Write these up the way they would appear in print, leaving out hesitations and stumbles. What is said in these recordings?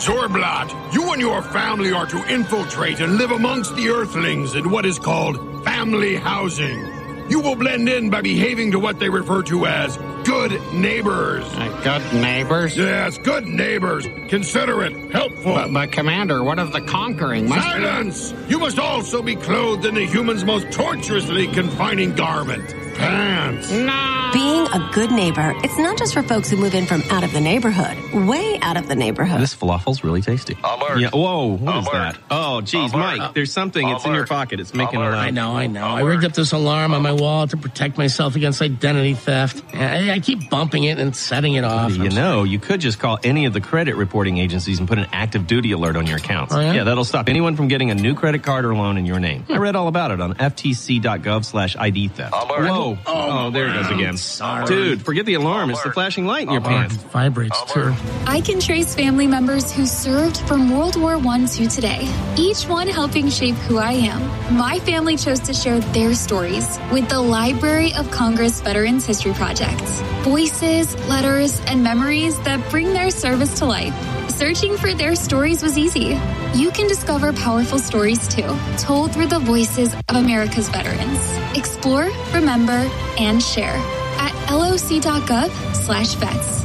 Zorblat, you and your family are to infiltrate and live amongst the Earthlings in what is called family housing. You will blend in by behaving to what they refer to as good neighbors. Good neighbors? Yes, good neighbors. Considerate, helpful. But Commander, what of the conquering? Silence! You must also be clothed in the human's most tortuously confining garment. Pants. No! Being a good neighbor, it's not just for folks who move in from out of the neighborhood. Way out of the neighborhood. This falafel's really tasty. Alert. Yeah. Whoa, what is Alert. that? Oh, geez, Alert. Mike, there's something. It's in your pocket. It's making a Alert. loud. I know. I rigged up this alarm on my wall to protect myself against identity theft. I keep bumping it and setting it off. You know, you could just call any of the credit reporting agencies and put an active duty alert on your accounts. Oh, yeah? That'll stop anyone from getting a new credit card or loan in your name. I read all about it on ftc.gov/ID theft. Alert. Whoa. Oh, there it goes again. Sorry. Dude, forget the alarm. It's the flashing light in your pants. It vibrates, too. I can trace family members who served from World War I to today, each one helping shape who I am. My family chose to share their stories with the Library of Congress Veterans History Project. Voices, letters, and memories that bring their service to life. Searching for their stories was easy. You can discover powerful stories too, told through the voices of America's veterans. Explore, remember, and share at loc.gov/vets.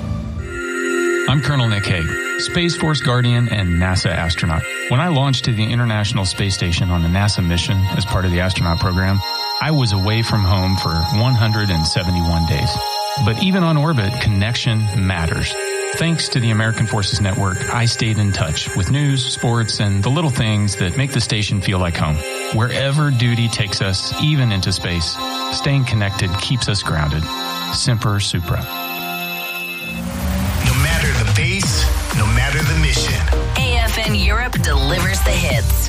I'm Colonel Nick Hague, Space Force Guardian and NASA astronaut. When I launched to the International Space Station on the NASA mission as part of the astronaut program, I was away from home for 171 days. But even on orbit, connection matters. Thanks to the American Forces Network, I stayed in touch with news, sports, and the little things that make the station feel like home. Wherever duty takes us, even into space, staying connected keeps us grounded. Semper Supra. No matter the base, no matter the mission. AFN Europe delivers the hits.